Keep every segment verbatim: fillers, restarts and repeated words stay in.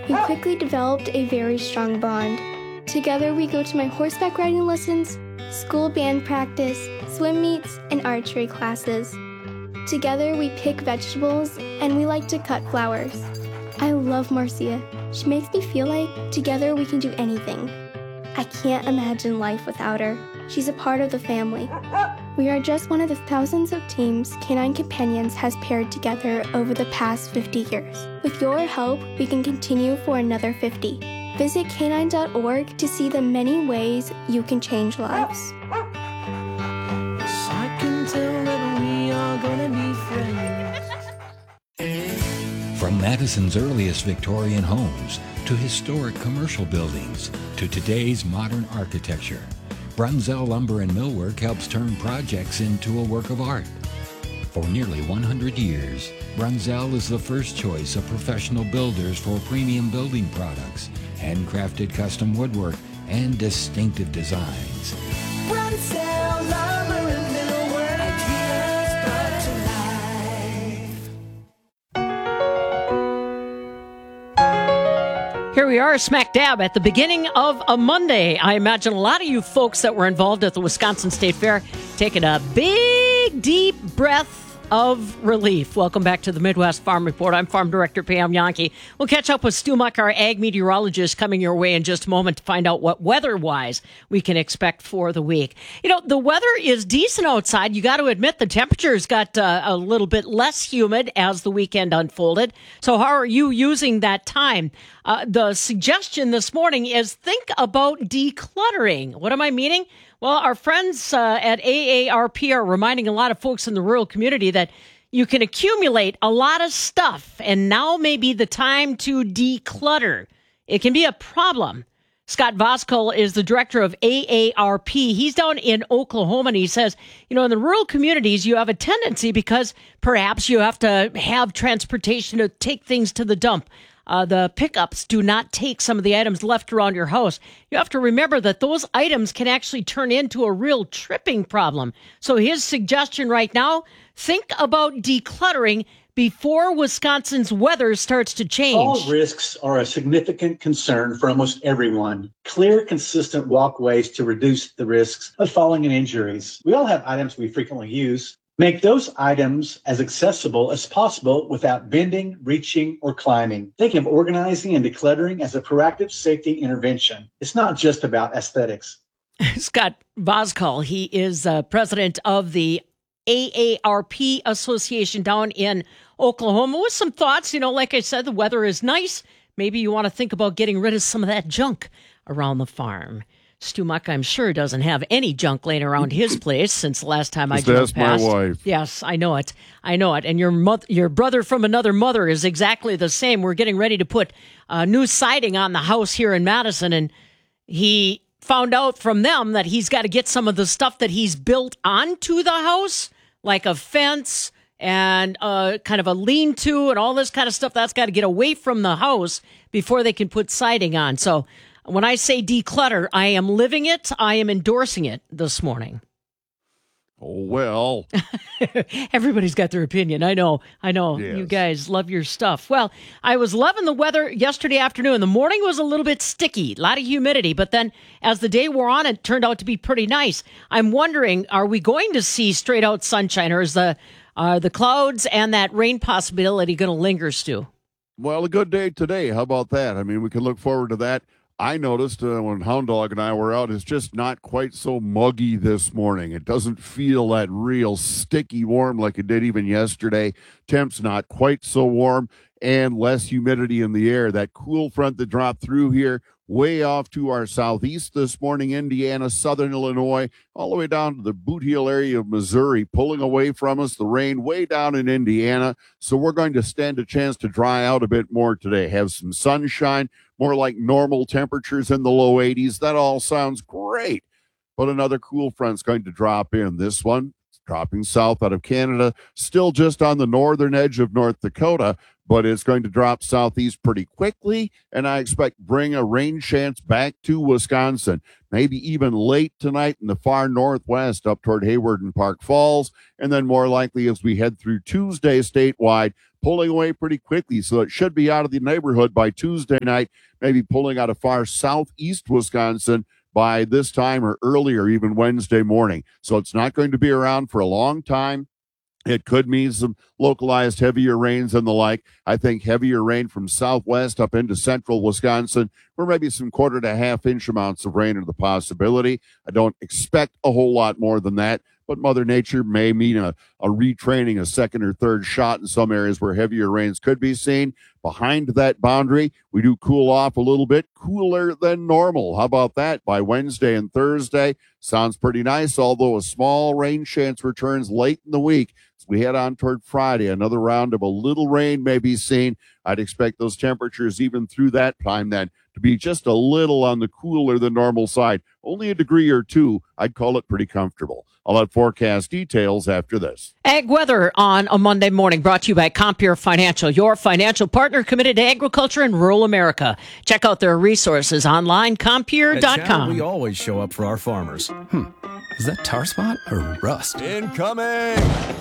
We quickly developed a very strong bond. Together we go to my horseback riding lessons, school band practice, swim meets, and archery classes. Together we pick vegetables and we like to cut flowers. I love Marcia. She makes me feel like together we can do anything. I can't imagine life without her. She's a part of the family. We are just one of the thousands of teams Canine Companions has paired together over the past fifty years. With your help, we can continue for another fifty. Visit canine dot org to see the many ways you can change lives. I can tell that we are gonna be friends. From Madison's earliest Victorian homes to historic commercial buildings to today's modern architecture, Brunzell Lumber and Millwork helps turn projects into a work of art. For nearly one hundred years, Brunzell is the first choice of professional builders for premium building products, handcrafted custom woodwork, and distinctive designs. Brunzell Lumber and Millwork, ideas brought to life. Here we are, smack dab at the beginning of a Monday. I imagine a lot of you folks that were involved at the Wisconsin State Fair taking a big, deep breath of relief. Welcome back to the Midwest Farm Report. I'm Farm Director Pam Yonke. We'll catch up with Stu Muck, our ag meteorologist, coming your way in just a moment to find out what weather-wise we can expect for the week. You know, the weather is decent outside. You got to admit the temperatures got uh, a little bit less humid as the weekend unfolded. So how are you using that time? Uh, the suggestion this morning is think about decluttering. What am I meaning? Well, our friends uh, at A A R P are reminding a lot of folks in the rural community that you can accumulate a lot of stuff, and now may be the time to declutter. It can be a problem. Scott Voskuhl is the director of A A R P. He's down in Oklahoma, and he says, you know, in the rural communities, you have a tendency because perhaps you have to have transportation to take things to the dump. Uh, the pickups do not take some of the items left around your house. You have to remember that those items can actually turn into a real tripping problem. So his suggestion right now, think about decluttering before Wisconsin's weather starts to change. All risks are a significant concern for almost everyone. Clear, consistent walkways to reduce the risks of falling and injuries. We all have items we frequently use. Make those items as accessible as possible without bending, reaching, or climbing. Think of organizing and decluttering as a proactive safety intervention. It's not just about aesthetics. Scott Voskuhl, he is uh, president of the A A R P Association down in Oklahoma with some thoughts. You know, like I said, the weather is nice. Maybe you want to think about getting rid of some of that junk around the farm. Stu Muck, I'm sure, doesn't have any junk laying around his place since the last time I drove past. That's my wife. Yes, I know it. I know it. And your mother, your brother from another mother is exactly the same. We're getting ready to put uh, new siding on the house here in Madison, and he found out from them that he's got to get some of the stuff that he's built onto the house, like a fence and uh, kind of a lean-to and all this kind of stuff. That's got to get away from the house before they can put siding on. So when I say declutter, I am living it. I am endorsing it this morning. Oh, well. Everybody's got their opinion. I know. I know. Yes. You guys love your stuff. Well, I was loving the weather yesterday afternoon. The morning was a little bit sticky, a lot of humidity. But then as the day wore on, it turned out to be pretty nice. I'm wondering, are we going to see straight out sunshine, or is the, uh, the clouds and that rain possibility going to linger, Stu? Well, a good day today. How about that? I mean, we can look forward to that. I noticed uh, when Hound Dog and I were out, it's just not quite so muggy this morning. It doesn't feel that real sticky warm like it did even yesterday. Temps not quite so warm and less humidity in the air. That cool front that dropped through here way off to our southeast this morning, Indiana, southern Illinois, all the way down to the Boot Heel area of Missouri, pulling away from us, the rain way down in Indiana. So we're going to stand a chance to dry out a bit more today, have some sunshine, more like normal temperatures in the low eighties. That all sounds great. But another cool front's going to drop in. This one dropping south out of Canada, still just on the northern edge of North Dakota, but it's going to drop southeast pretty quickly, and I expect bring a rain chance back to Wisconsin, maybe even late tonight in the far northwest up toward Hayward and Park Falls, and then more likely as we head through Tuesday statewide, pulling away pretty quickly, so it should be out of the neighborhood by Tuesday night, maybe pulling out of far southeast Wisconsin by this time or earlier, even Wednesday morning. So it's not going to be around for a long time. It could mean some localized heavier rains and the like. I think heavier rain from southwest up into central Wisconsin, or maybe some quarter to half inch amounts of rain are the possibility. I don't expect a whole lot more than that, but Mother Nature may mean a, a retraining, a second or third shot in some areas where heavier rains could be seen. Behind that boundary, we do cool off a little bit, cooler than normal. How about that? By Wednesday and Thursday, sounds pretty nice, although a small rain chance returns late in the week. As we head on toward Friday, another round of a little rain may be seen. I'd expect those temperatures even through that time then to be just a little on the cooler than normal side. Only a degree or two. I'd call it pretty comfortable. I'll have forecast details after this. Ag weather on a Monday morning, brought to you by Compeer Financial, your financial partner committed to agriculture in rural America. Check out their resources online, compeer dot At Channel, com. we always show up for our farmers. Hmm. Is that tar spot or rust? Incoming!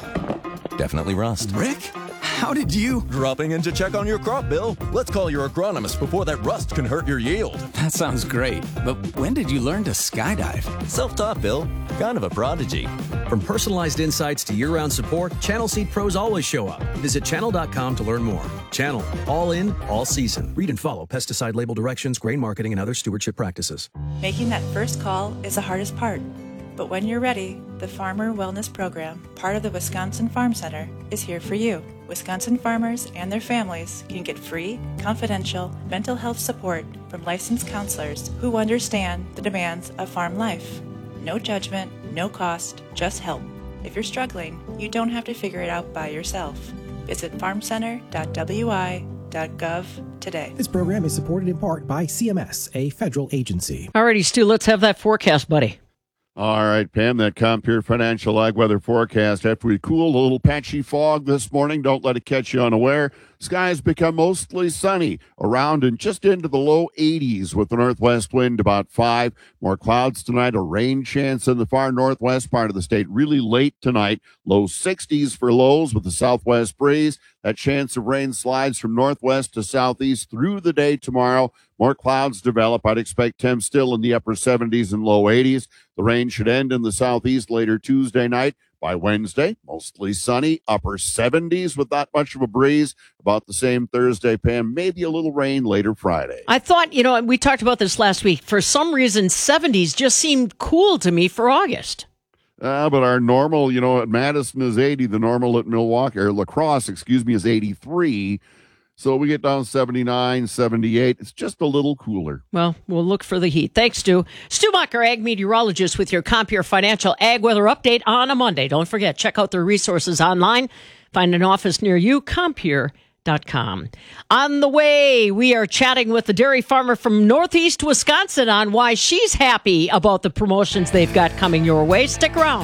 Definitely rust. Rick, how did you? Dropping in to check on your crop, Bill. Let's call your agronomist before that rust can hurt your yield. That sounds great. But when did you learn to skydive? Self-taught, Bill. Kind of a prodigy. From personalized insights to year-round support, Channel Seed pros always show up. Visit channel dot com to learn more. Channel, all in, all season. Read and follow pesticide label directions, grain marketing, and other stewardship practices. Making that first call is the hardest part. But when you're ready, the Farmer Wellness Program, part of the Wisconsin Farm Center, is here for you. Wisconsin farmers and their families can get free, confidential mental health support from licensed counselors who understand the demands of farm life. No judgment, no cost, just help. If you're struggling, you don't have to figure it out by yourself. Visit farm center dot w i dot gov today. This program is supported in part by C M S, a federal agency. Alrighty, Stu, let's have that forecast, buddy. All right, Pam, that Compeer Financial Ag Weather forecast. After we cooled, a little patchy fog this morning. Don't let it catch you unaware. Skies become mostly sunny, around and just into the low eighties with the northwest wind about five. More clouds tonight, a rain chance in the far northwest part of the state really late tonight. Low sixties for lows with the southwest breeze. That chance of rain slides from northwest to southeast through the day tomorrow. More clouds develop. I'd expect temps still in the upper seventies and low eighties. The rain should end in the southeast later Tuesday night. By Wednesday, mostly sunny, upper seventies with not much of a breeze. About the same Thursday, Pam. Maybe a little rain later Friday. I thought, you know, we talked about this last week. For some reason, seventies just seemed cool to me for August. Uh, but our normal, you know, at Madison is eighty. The normal at Milwaukee, or La Crosse, excuse me, is eighty-three. So we get down seventy-nine, seventy-eight. It's just a little cooler. Well, we'll look for the heat. Thanks, Stu. Stu Macher, ag meteorologist with your Compeer Financial Ag Weather Update on a Monday. Don't forget, check out their resources online. Find an office near you, compeer dot com. On the way, we are chatting with the dairy farmer from Northeast Wisconsin on why she's happy about the promotions they've got coming your way. Stick around.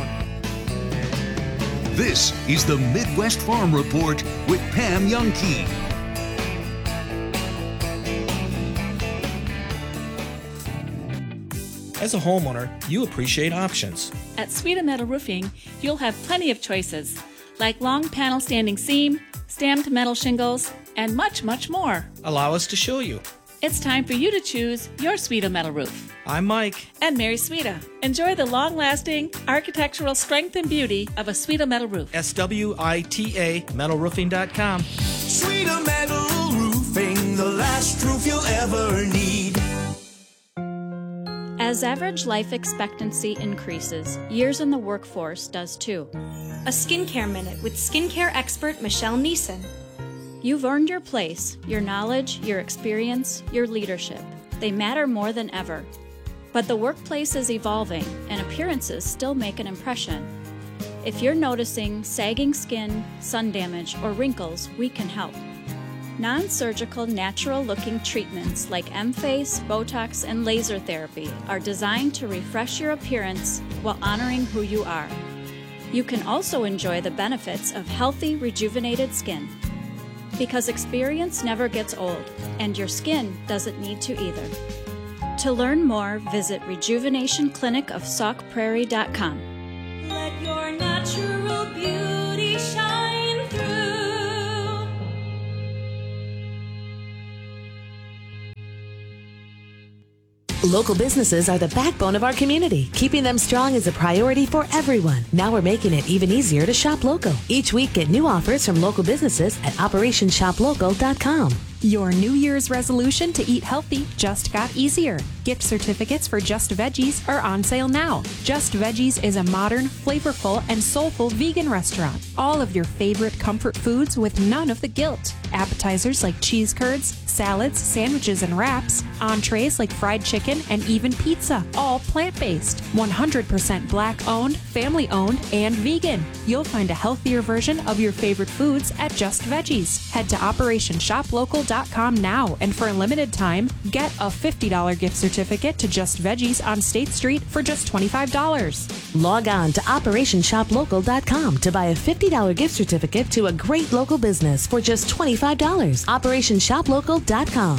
This is the Midwest Farm Report with Pam Youngkey. As a homeowner, you appreciate options. At Sweeta Metal Roofing, you'll have plenty of choices, like long panel standing seam, stamped metal shingles, and much, much more. Allow us to show you. It's time for you to choose your Sweeta Metal Roof. I'm Mike. And Mary Sweeta. Enjoy the long-lasting architectural strength and beauty of a Sweeta Metal Roof. S W I T A metal roofing dot com. Sweeta Metal Roofing, the last roof you'll ever need. As average life expectancy increases, years in the workforce does too. A Skincare Minute with skincare expert Michelle Neeson. You've earned your place, your knowledge, your experience, your leadership. They matter more than ever. But the workplace is evolving, and appearances still make an impression. If you're noticing sagging skin, sun damage, or wrinkles, we can help. Non-surgical, natural-looking treatments like M-Face, Botox, and laser therapy are designed to refresh your appearance while honoring who you are. You can also enjoy the benefits of healthy, rejuvenated skin. Because experience never gets old, and your skin doesn't need to either. To learn more, visit rejuvenation clinic of sauk prairie dot com. Let your natural beauty shine through. Local businesses are the backbone of our community. Keeping them strong is a priority for everyone. Now we're making it even easier to shop local. Each week, get new offers from local businesses at operation shop local dot com. Your New Year's resolution to eat healthy just got easier. Gift certificates for Just Veggies are on sale now. Just Veggies is a modern, flavorful, and soulful vegan restaurant. All of your favorite comfort foods with none of the guilt. Appetizers like cheese curds, salads, sandwiches, and wraps. Entrees like fried chicken and even pizza. All plant-based. one hundred percent black-owned, family-owned, and vegan. You'll find a healthier version of your favorite foods at Just Veggies. Head to operation shop local dot com now, and for a limited time, get a fifty dollars gift certificate to Just Veggies on State Street for just twenty-five dollars. Log on to operation shop local dot com to buy a fifty dollars gift certificate to a great local business for just twenty-five dollars. operation shop local dot com.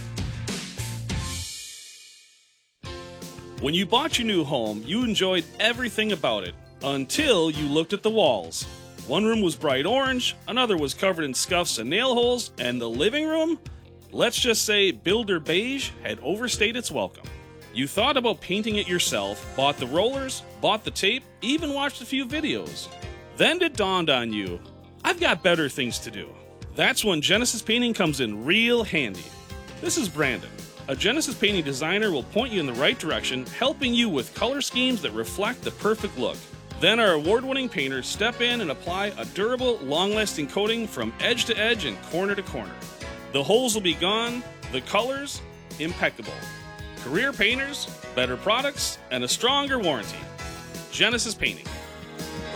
When you bought your new home, you enjoyed everything about it until you looked at the walls. One room was bright orange, another was covered in scuffs and nail holes, and the living room, let's just say Builder Beige had overstayed its welcome. You thought about painting it yourself, bought the rollers, bought the tape, even watched a few videos. Then it dawned on you, I've got better things to do. That's when Genesis Painting comes in real handy. This is Brandon. A Genesis Painting designer will point you in the right direction, helping you with color schemes that reflect the perfect look. Then our award-winning painters step in and apply a durable, long-lasting coating from edge to edge and corner to corner. The holes will be gone, the colors, impeccable. Career painters, better products, and a stronger warranty. Genesis Painting.